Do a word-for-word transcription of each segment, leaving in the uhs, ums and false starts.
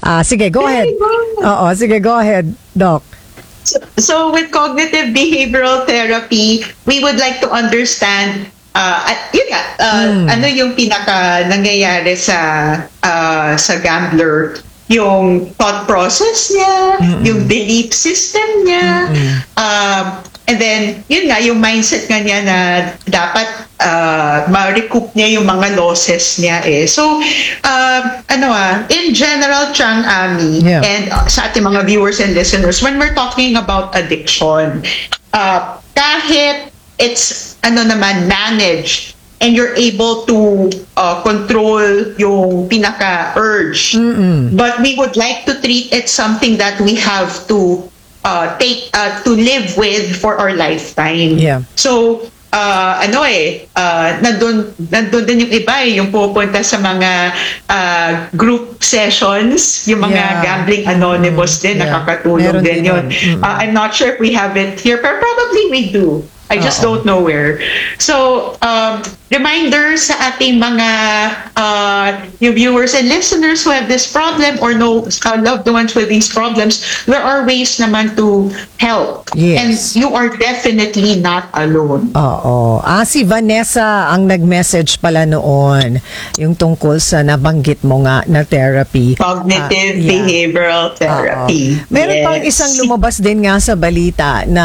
Ah, sige, go ahead. Oo, sige, go ahead, Doc. So, so with cognitive behavioral therapy, we would like to understand uh, at yun nga, uh, Mm. ano yung pinaka nangyayari sa uh, sa gambler, yung thought process niya, Mm-mm. yung belief system niya, um, and then yun nga yung mindset nga niya na dapat uh, ma-recoup niya yung mga losses niya eh. So uh, ano ah, in general, Chang, Ami, Yeah. and uh, sa ating mga viewers and listeners, when we're talking about addiction, uh, kahit it's ano naman managed and you're able to uh, control yung pinaka urge, Mm-mm. but we would like to treat it something that we have to uh, take uh, to live with for our lifetime. Yeah. So uh, ano eh, uh, nandun, nandun din yung iba eh, yung pupunta sa mga uh, group sessions, yung mga Yeah. gambling anonymous din, Yeah. nakakatulong Meron din din yun. yun. Mm. Uh, I'm not sure if we have it here, but probably we do. I just Oo. don't know where. So, um, reminder sa ating mga uh, yung viewers and listeners who have this problem or know uh, loved ones with these problems, there are ways naman to help. Yes. And you are definitely not alone. Oo. Ah, si Vanessa ang nag-message pala noon. Yung tungkol sa nabanggit mo nga na therapy. Ah, Cognitive yeah. behavioral therapy. Oo. Meron Yes. pang isang lumabas din nga sa balita na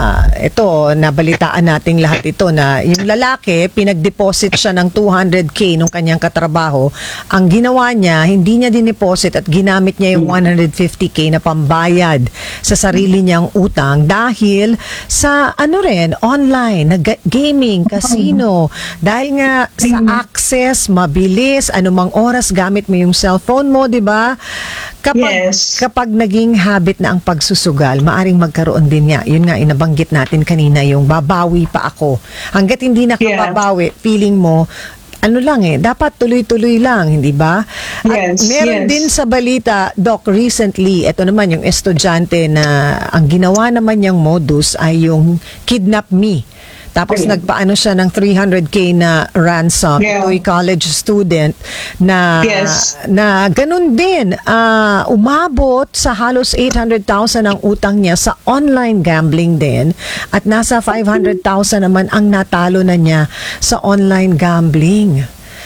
ito, nabalitaan nating lahat ito na yung lalaki, pinag-deposit siya ng two hundred K nung kanyang katrabaho. Ang ginawa niya, hindi niya dineposit at ginamit niya yung one hundred fifty K na pambayad sa sarili niyang utang dahil sa ano rin, online, na ga- gaming, casino. Dahil nga sa access, mabilis, anumang oras gamit mo yung cellphone mo, di ba? Kapag, Yes. kapag naging habit na ang pagsusugal, maaring magkaroon din niya. Yun nga, inabanggit natin kanina, yung babawi pa ako. Hanggat hindi nakababawi, feeling mo, ano lang eh, dapat tuloy-tuloy lang, hindi ba? At Yes, meron yes. din sa balita, Doc, recently, ito naman yung estudyante na ang ginawa naman niyang modus ay yung kidnap me. Tapos Yeah. nagpaano siya ng three hundred K na ransom Yeah. to a college student na Yes. na ganun din, ah, umabot sa halos eight hundred thousand ang utang niya sa online gambling din at nasa five hundred thousand naman ang natalo na niya sa online gambling.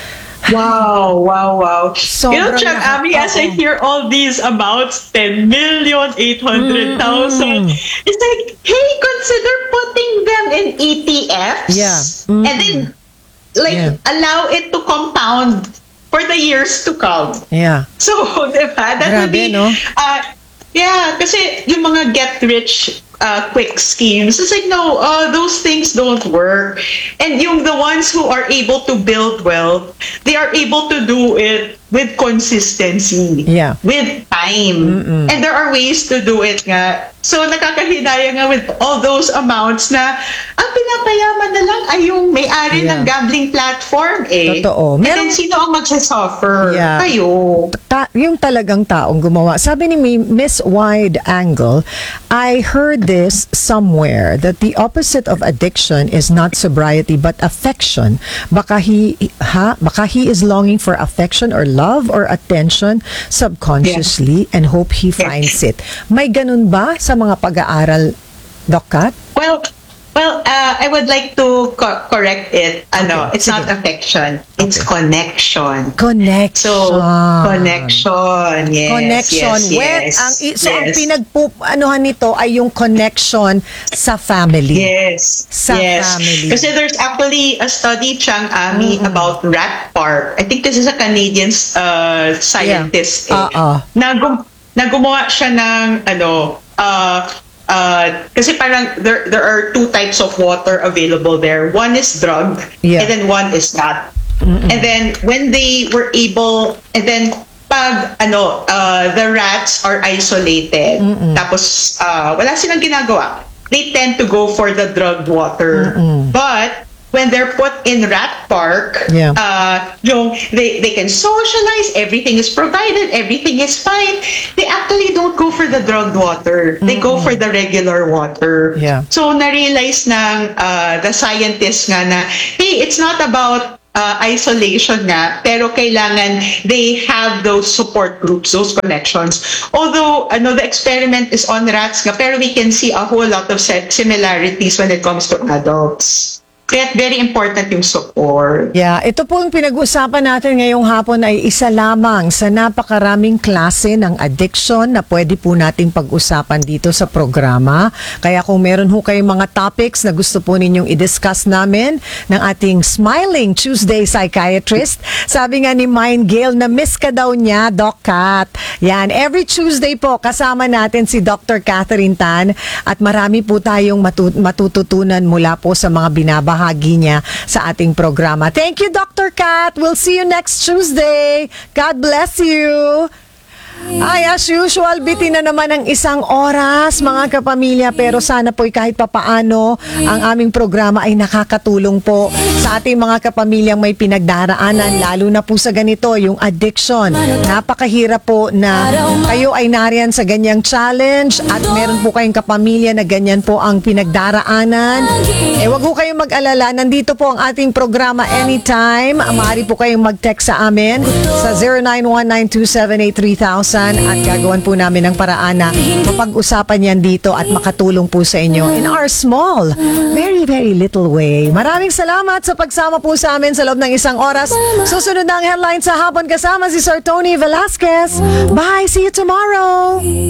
Wow, wow, wow. Sobrang you know, Chuck, lahat- Ami, as I oo. hear all these amounts, ten million, eight hundred thousand, it's like, hey, consider putting them in E T Fs. Yeah. And then, like, Yeah. allow it to compound for the years to come. Yeah. So, diba? That would Grabe, be, no? uh, yeah, kasi yung mga get rich uh, quick schemes, it's like, no, uh, those things don't work. And yung the ones who are able to build wealth, they are able to do it with consistency, Yeah. with time. And there are ways to do it nga. So, nakakahinaya nga with all those amounts na ang pinapayaman na lang ay yung may-ari Yeah. ng gambling platform eh. Totoo. And Meron- then, sino ang magsasuffer? Yeah. Kayo. Ta- yung talagang taong gumawa. Sabi ni Mi- Miss Wide Angle, I heard this somewhere that the opposite of addiction is not sobriety but affection. Baka he ha baka he is longing for affection or love or attention subconsciously and hope he finds it. May ganun ba sa mga pag-aaral, Doc Kat? Well, well, uh, I would like to co- correct it. Ano, Okay, it's not sige. affection. It's connection. Connection. So, connection. Yes. Connection. Yes, When yes, ang i- so ang yes. pinagpup anuhan nito ay yung connection sa family. Yes. Sa yes. family. Kasi there's actually a study, Chang Ami, about Rat Park. I think this is a Canadian uh, scientist. Yeah. eh, Uh-uh. na, gum- na gumawa siya ng ano, uh, uh, kasi parang there, there are two types of water available there. One is drug, Yeah. and then one is not. And then when they were able, and then pag ano, uh, the rats are isolated, tapos uh, wala silang ginagawa. They tend to go for the drugged water. But when they're put in Rat Park, Yeah. uh, yung, they, they can socialize, everything is provided, everything is fine. They actually don't go for the drugged water. They go for the regular water. Yeah. So, na-realize ng uh, the scientists nga na, hey, it's not about uh, isolation nga, pero kailangan they have those support groups, those connections. Although, ano, the experiment is on rats nga, pero we can see a whole lot of se- similarities when it comes to adults. Kaya very important yung support. Yeah, ito po yung pinag-uusapan natin ngayong hapon ay isa lamang sa napakaraming klase ng addiction na pwede po nating pag-usapan dito sa programa. Kaya kung meron ho kayong mga topics na gusto po ninyong i-discuss namin ng ating Smiling Tuesday psychiatrist, sabi nga ni Mind Gail na miss ka daw niya, Doc Kat. Yan, every Tuesday po kasama natin si Doctor Catherine Tan at marami po tayong matu- matututunan mula po sa mga binabahagi niya sa ating programa. Thank you, Doctor Kat. We'll see you next Tuesday. God bless you. Ay, as usual, bitin na naman ang isang oras, mga kapamilya, pero sana po'y kahit papaano ang aming programa ay nakakatulong po sa ating mga kapamilyang may pinagdaraanan, lalo na po sa ganito, yung addiction. Napakahirap po na kayo ay nariyan sa ganyang challenge at meron po kayong kapamilya na ganyan po ang pinagdaraanan. Eh, wag po kayong mag-alala. Nandito po ang ating programa anytime. Maaari po kayong mag-text sa amin sa zero nine one nine two seven eight three thousand at gagawan po namin ng paraan na mapag-usapan yan dito at makatulong po sa inyo in our small, very, very little way. Maraming salamat sa pagsama po sa amin sa loob ng isang oras. Susunod na ang headline sa hapon kasama si Sir Tony Velasquez. Bye! See you tomorrow!